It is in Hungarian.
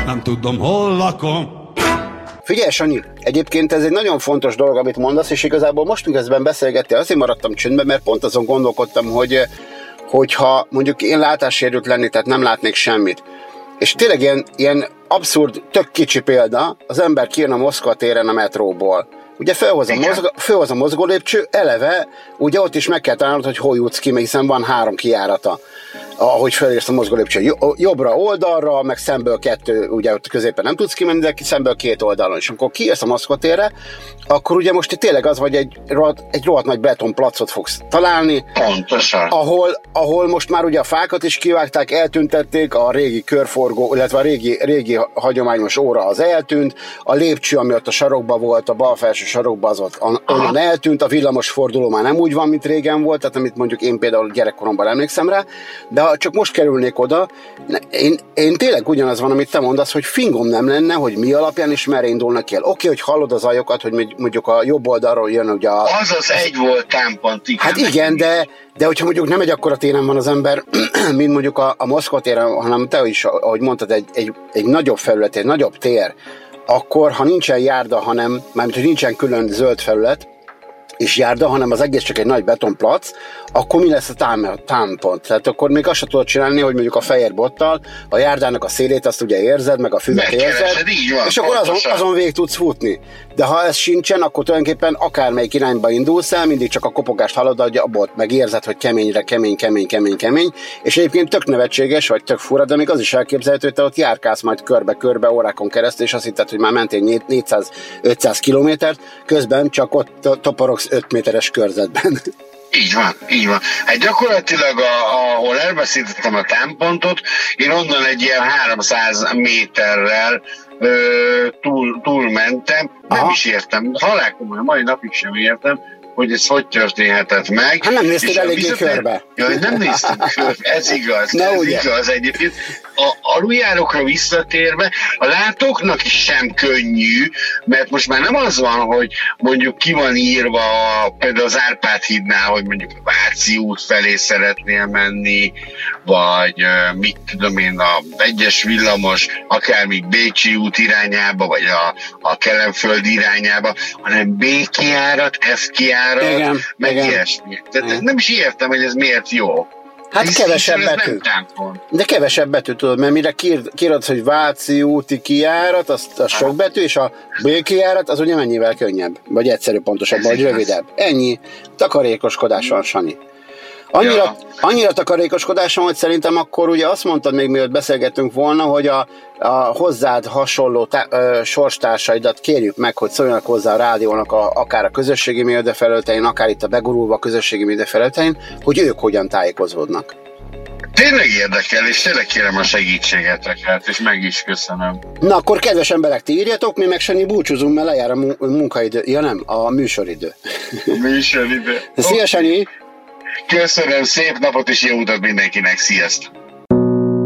Nem tudom, hol lakom. Figyelj, Sanyi, egyébként ez egy nagyon fontos dolog, amit mondasz, és igazából most miközben beszélgettél, azért maradtam csöndben, mert pont azon gondolkodtam, hogyha mondjuk én látássérült lenni, tehát nem látnék semmit. És tényleg ilyen abszurd, tök kicsi példa, az ember kijön a Moszkva téren a metróból. Ugye fölhoz a mozgólépcső, eleve, ugye ott is meg kell találnod, hogy hol jutsz ki, hiszen van 3 kijárata, ahogy felérsz a mozgólépcső. Jobbra oldalra, meg szemből 2, ugye ott középen nem tudsz kimenni, de szemből 2 oldalon. És amikor kijössz a Moszkva térre, akkor ugye most tényleg az vagy egy rohadt nagy betonplacot fogsz találni. Pontosan. Ahol most már ugye a fákat is kivágták, eltüntették, a régi körforgó, illetve a régi hagyományos óra az eltűnt, a lépcső, ami ott a sarokban volt, a bal felső sarokban, az ott onnan eltűnt, a villamos forduló már nem úgy van, mint régen volt, tehát amit mondjuk én például gyerekkoromban emlékszem rá, de ha csak most kerülnék oda, én tényleg ugyanaz van, amit te mondasz, hogy fingom nem lenne, hogy mi alapján is merre indulnak el. Oké, hogy hallod az ajokat, hogy mondjuk a jobb oldalról jön ugye az egy volt támpont, igen. Hát igen, de hogyha mondjuk nem egy akkora téren van az ember, mint mondjuk a Moszkva téren, hanem te is, ahogy mondtad, egy nagyobb felület, egy nagyobb tér, akkor ha nincsen járda, mármint hogy nincsen külön zöld felület, és járda, hanem az egész csak egy nagy betonplac, akkor mi lesz a támpont? Tehát akkor még azt sem tudod csinálni, hogy mondjuk a fehér bottal a járdának a szélét azt ugye érzed, meg a füvet érzed, és akkor azon végig tudsz futni. De ha ez sincsen, akkor tulajdonképpen akármelyik irányba indulsz el, mindig csak a kopogást hallod, hogy abból meg érzed, hogy keményre, kemény, és egyébként tök nevetséges, vagy tök fura, de még az is elképzelhető, hogy te ott járkálsz majd körbe-körbe órákon keresztül, és azt hitted, hogy már mentél 400-500 kilométert, közben csak ott toporogsz 5 méteres körzetben. Így van. Hát gyakorlatilag, ahol elveszítettem a támpontot, én onnan egy ilyen 300 méterrel túl mentem, nem is értem, halálkomolyan, mai napig sem értem, hogy ez hogy történhetett meg. Hát nem néztél eléggé körbe. Jaj, nem néztem körbe, ez igaz egyébként. A aluljárokra visszatérve, a látóknak is sem könnyű, mert most már nem az van, hogy mondjuk ki van írva például az Árpád-hídnál, hogy mondjuk a Váci út felé szeretnél menni, vagy mit tudom én, a egyes villamos, akár még Bécsi út irányába, vagy a Kelenföld irányába, hanem B kijárat, F kijárat, igen, meg ilyesmi. Nem is értem, hogy ez miért jó. Hát kevesebb betű. De kevesebb betű, tudod, mert mire kiírod, hogy Váci úti kijárat, az sok betű, és a B kijárat az ugye mennyivel könnyebb, vagy egyszerű, pontosabban, vagy rövidebb. Ennyi takarékoskodás van, Sanyi. Annyira takarékoskodás van, hogy szerintem akkor ugye azt mondtad még mielőtt beszélgettünk volna, hogy a hozzád hasonló sorstársaidat kérjük meg, hogy szóljanak hozzá a rádiónak akár a közösségi média felületein, akár itt a begurulva a közösségi média felületein, hogy ők hogyan tájékozódnak. Tényleg érdekel, és tényleg kérem a segítségeteket, és meg is köszönöm. Na akkor kedves emberek, ti írjatok, mi meg Sanyi búcsúzunk, mert lejár a munkaidő, a műsoridő. Műsoridő. Szia, Sanyi! Köszönöm, szép napot és jó utat mindenkinek, sziasztok!